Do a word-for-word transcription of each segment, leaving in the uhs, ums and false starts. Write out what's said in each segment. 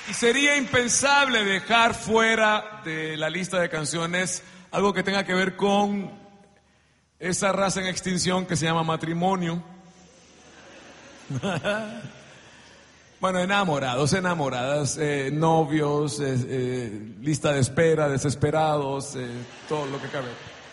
Y sería impensable dejar fuera de la lista de canciones algo que tenga que ver con esa raza en extinción que se llama matrimonio. Bueno, enamorados, enamoradas, eh, novios, eh, eh, lista de espera, desesperados, eh, todo lo que cabe.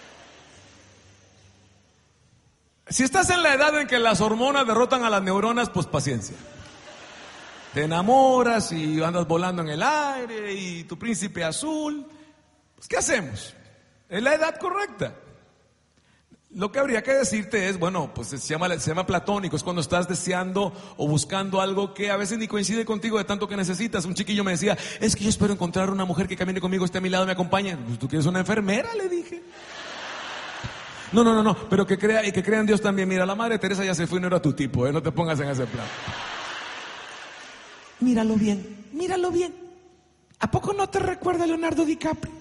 Si estás en la edad en que las hormonas derrotan a las neuronas, pues paciencia. Te enamoras y andas volando en el aire y tu príncipe azul. Pues, ¿qué hacemos? Es la edad correcta. Lo que habría que decirte es, bueno, pues se llama, se llama platónico, es cuando estás deseando o buscando algo que a veces ni coincide contigo de tanto que necesitas. Un chiquillo me decía, es que yo espero encontrar una mujer que camine conmigo, esté a mi lado, me acompañe. Pues, ¿tú quieres una enfermera? Le dije. No, no, no, no, pero que crea y que crea en Dios también. Mira, la Madre Teresa ya se fue y no era tu tipo, ¿eh? No te pongas en ese plan. Míralo bien, míralo bien. ¿A poco no te recuerda a Leonardo DiCaprio?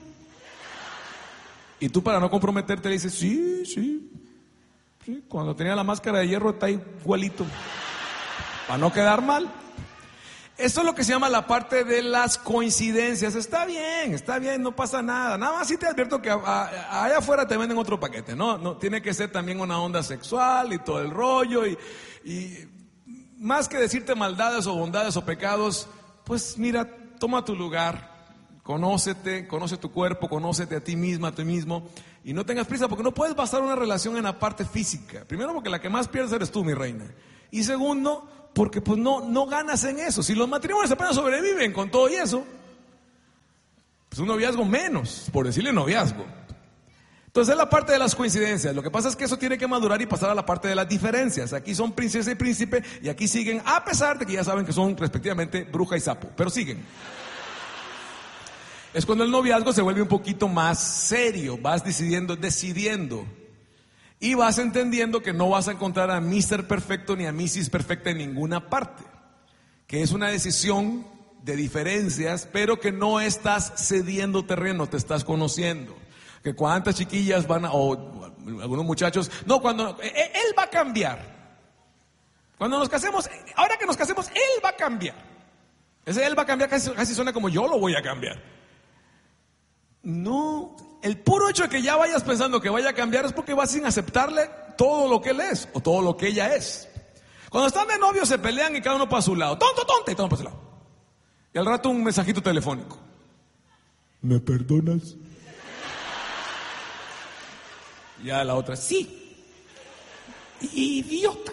Y tú, para no comprometerte, le dices, sí, sí, sí, cuando tenía la máscara de hierro está igualito, para no quedar mal. Eso es lo que se llama la parte de las coincidencias. Está bien, está bien, no pasa nada. Nada más sí te advierto que a, a, allá afuera te venden otro paquete, ¿no? No tiene que ser también una onda sexual y todo el rollo. Y, y más que decirte maldades o bondades o pecados, pues mira, toma tu lugar. Conócete, conoce tu cuerpo, conócete a ti misma, a ti mismo, y no tengas prisa, porque no puedes basar una relación en la parte física. Primero, porque la que más pierdes eres tú, mi reina. Y segundo, porque pues no, no ganas en eso. Si los matrimonios apenas sobreviven con todo y eso, pues un noviazgo menos, por decirle noviazgo. Entonces es la parte de las coincidencias. Lo que pasa es que eso tiene que madurar y pasar a la parte de las diferencias. Aquí son princesa y príncipe, y aquí siguen, a pesar de que ya saben que son respectivamente bruja y sapo, pero siguen. Es cuando el noviazgo se vuelve un poquito más serio, vas decidiendo, decidiendo, y vas entendiendo que no vas a encontrar a míster Perfecto ni a misis Perfecta en ninguna parte, que es una decisión de diferencias, pero que no estás cediendo terreno, te estás conociendo. Que cuántas chiquillas van a, o algunos muchachos, no, cuando él va a cambiar. Cuando nos casemos, ahora que nos casemos, él va a cambiar. Ese él va a cambiar casi, casi suena como yo lo voy a cambiar. No, el puro hecho de que ya vayas pensando que vaya a cambiar es porque vas sin aceptarle todo lo que él es o todo lo que ella es. Cuando están de novios se pelean y cada uno para su lado, tonto, tonto, y todo para su lado. Y al rato un mensajito telefónico. ¿Me perdonas? Ya la otra, sí. Idiota.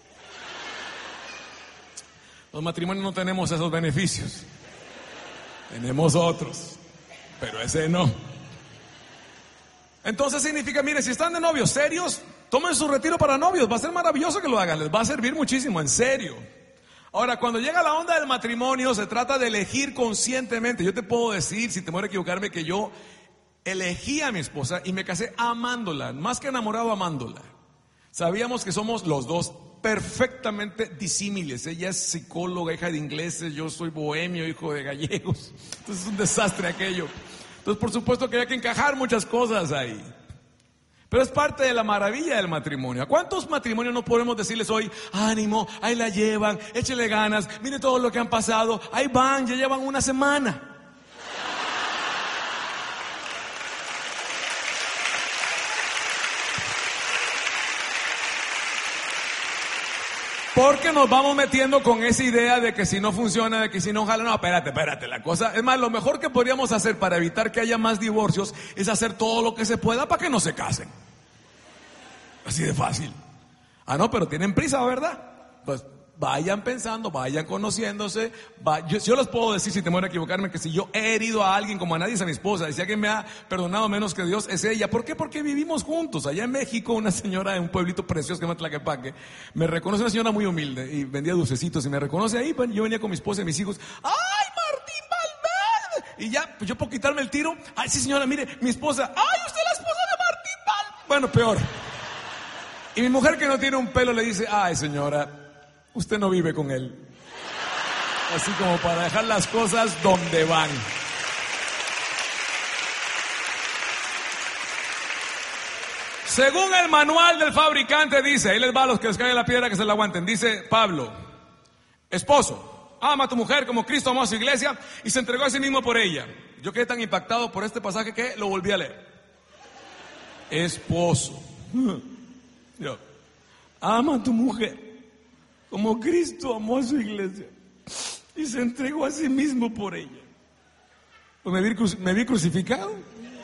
Los matrimonios no tenemos esos beneficios. Tenemos otros. Pero ese no. Entonces significa, mire, si están de novios serios, tomen su retiro para novios. Va a ser maravilloso que lo hagan, les va a servir muchísimo, en serio. Ahora, cuando llega la onda del matrimonio, se trata de elegir conscientemente. Yo te puedo decir, si te muero equivocarme, que yo elegí a mi esposa y me casé amándola, más que enamorado, amándola. Sabíamos que somos los dos perfectamente disímiles. Ella es psicóloga, hija de ingleses, yo soy bohemio, hijo de gallegos. Entonces es un desastre aquello. Entonces, por supuesto que hay que encajar muchas cosas ahí. Pero es parte de la maravilla del matrimonio. ¿A cuántos matrimonios no podemos decirles hoy, ánimo, ahí la llevan, échele ganas, mire todo lo que han pasado, ahí van, ya llevan una semana? Porque nos vamos metiendo con esa idea de que si no funciona, de que si no jala, no, espérate, espérate, la cosa, es más, lo mejor que podríamos hacer para evitar que haya más divorcios es hacer todo lo que se pueda para que no se casen. Así de fácil. Ah, no, pero tienen prisa, ¿verdad? Pues vayan pensando, vayan conociéndose. Va, yo, yo les puedo decir, si te muero a equivocarme, que si yo he herido a alguien como a nadie es a mi esposa. Y si alguien me ha perdonado menos que Dios, es ella. ¿Por qué? Porque vivimos juntos. Allá en México, una señora en un pueblito precioso que se llama Tlaquepaque, me reconoce, una señora muy humilde y vendía dulcecitos, y me reconoce ahí. Yo venía con mi esposa y mis hijos. ¡Ay, Martín Valverde! Y ya, pues yo por quitarme el tiro, ¡ay, sí, señora, mire, mi esposa! ¡Ay, usted es la esposa de Martín Valverde! Bueno, peor. Y mi mujer, que no tiene un pelo, le dice, ¡ay, señora, usted no vive con él! Así como para dejar las cosas donde van. Según el manual del fabricante dice, ahí les va a los que les cae la piedra que se la aguanten, dice Pablo, esposo, ama a tu mujer como Cristo amó a su iglesia y se entregó a sí mismo por ella. Yo quedé tan impactado por este pasaje que lo volví a leer. Esposo, yo, ama a tu mujer como Cristo amó a su iglesia y se entregó a sí mismo por ella. Pues me vi, me vi crucificado.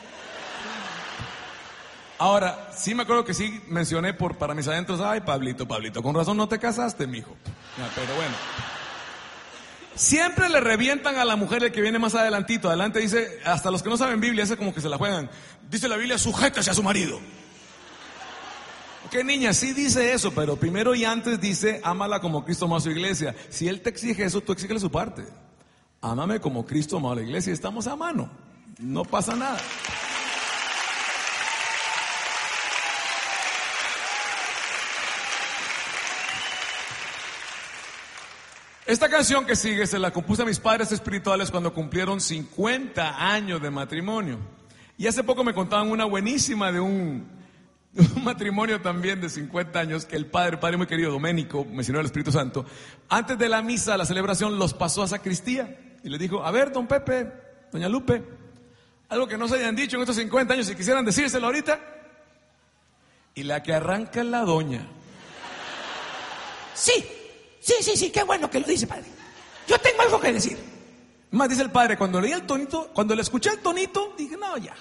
Ahora, sí me acuerdo que sí mencioné por para mis adentros, ay, Pablito, Pablito, con razón no te casaste, mijo. No, pero bueno. Siempre le revientan a la mujer el que viene más adelantito. Adelante dice, hasta los que no saben Biblia, ese como que se la juegan. Dice la Biblia, sujétese a su marido. Ok, niña, sí dice eso, pero primero y antes dice, ámala como Cristo amó a su iglesia. Si Él te exige eso, tú exígele su parte. Ámame como Cristo amó a la iglesia, estamos a mano. No pasa nada. Esta canción que sigue se la compuse a mis padres espirituales cuando cumplieron cincuenta años de matrimonio. Y hace poco me contaban una buenísima de un, de un matrimonio también de cincuenta años, que el padre, el padre muy querido, Doménico, mencionó el Espíritu Santo, antes de la misa, la celebración, los pasó a sacristía y le dijo, a ver, don Pepe, doña Lupe, algo que no se hayan dicho en estos cincuenta años, si quisieran decírselo ahorita. Y la que arranca es la doña. Sí. Sí, sí, sí, qué bueno que lo dice, padre. Yo tengo algo que decir. Más dice el padre, cuando leí el tonito, cuando le escuché el tonito, dije, no, ya.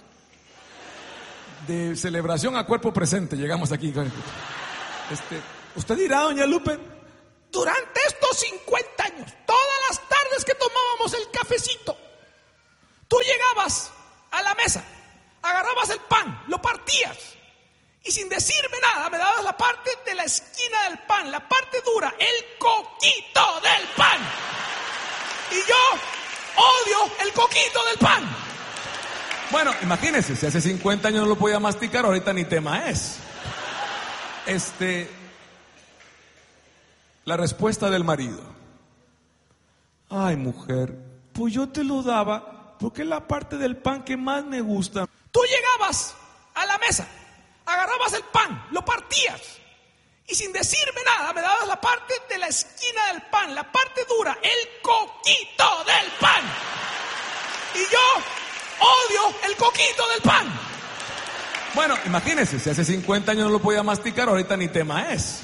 De celebración a cuerpo presente, llegamos aquí. Este, usted dirá, doña Lupe, durante estos cincuenta años, todas las tardes que tomábamos el cafecito, tú llegabas a la mesa, agarrabas el pan, lo partías, y sin decirme nada, me dabas la parte de la esquina del pan, la parte dura, el coquito del pan. Y yo odio el coquito del pan. Bueno, imagínense, si hace cincuenta años no lo podía masticar, ahorita ni tema es. Este, la respuesta del marido. Ay, mujer, pues yo te lo daba porque es la parte del pan que más me gusta. Tú llegabas a la mesa, agarrabas el pan, lo partías y sin decirme nada me dabas la parte de la esquina del pan, la parte dura, el coquito del pan. Y yo odio el coquito del pan. Bueno, imagínense, si hace cincuenta años no lo podía masticar, ahorita ni tema es.